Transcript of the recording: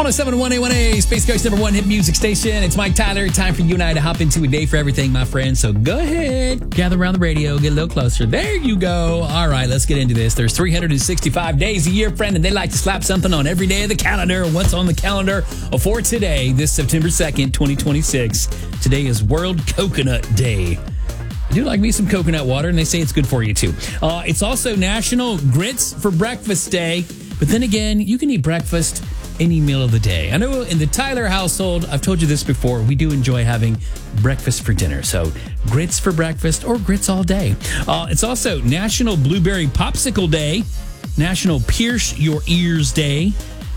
1071 A1A, Space Coast number one hit music station. It's Mike Tyler. Time for you and I to hop into a day for everything, my friend. So go ahead, gather around the radio, get a little closer. There you go. All right, let's get into this. There's 365 days a year, friend, and they like to slap something on every day of the calendar. What's on the calendar for today, this September 2nd, 2026? Today is World Coconut Day. I do like me some coconut water, and they say it's good for you, too. It's also National Grits for Breakfast Day. But then again, you can eat breakfast any meal of the day. I know in the Tyler household, I've told you this before, we do enjoy having breakfast for dinner. So grits for breakfast or grits all day. It's also National Blueberry Popsicle Day, National Pierce Your Ears Day,